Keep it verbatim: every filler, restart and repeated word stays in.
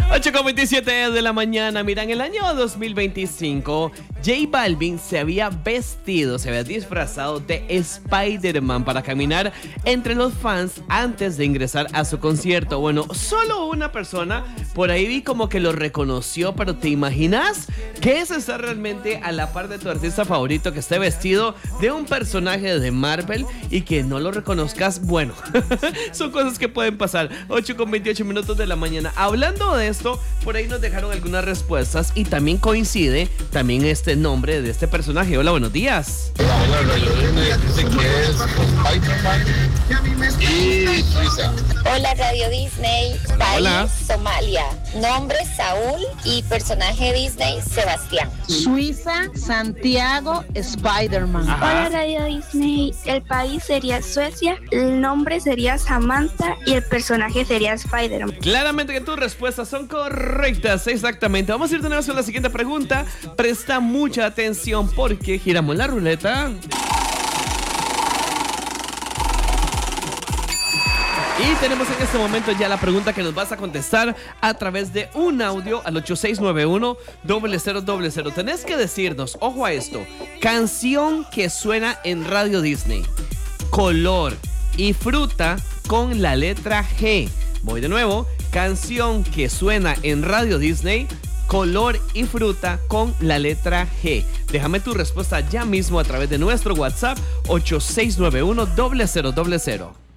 ocho con veintisiete de la mañana. Mira, en el año dos mil veinticinco, J Balvin se había vestido, se había disfrazado de Spider-Man para caminar entre los fans antes de ingresar a su concierto. Bueno, solo una persona por ahí vi como que lo reconoció, pero ¿te imaginas que es estar realmente a la par de tu artista favorito que esté vestido de un personaje de Marvel y que no lo reconozcas? Bueno, son cosas que pueden pasar. ocho con veintiocho minutos de la mañana. Hablando de esto, por ahí nos dejaron algunas respuestas y también coincide también este nombre de este personaje. Hola, buenos días. Hola, hola, Radio Disney dice que es Spider-Man y Suiza. Hola, Radio Disney, país Hola. Somalia, nombre Saúl y personaje Disney Sebastián. Suiza, Santiago, Spider-Man. Ajá. Hola Radio Disney, el país sería Suecia, el nombre sería Samantha y el personaje sería Spider-Man. Claramente que tus respuestas son correctas, exactamente. Vamos a ir de nuevo con la siguiente pregunta. Presta mucha atención porque giramos la ruleta. Y tenemos en este momento ya la pregunta que nos vas a contestar a través de un audio al ocho seis nueve uno, cero cero cero cero. Tenés que decirnos, ojo a esto, canción que suena en Radio Disney, color y fruta con la letra G. Voy de nuevo, canción que suena en Radio Disney, color y fruta con la letra G. Déjame tu respuesta ya mismo a través de nuestro WhatsApp ocho seis nueve uno, cero cero cero cero.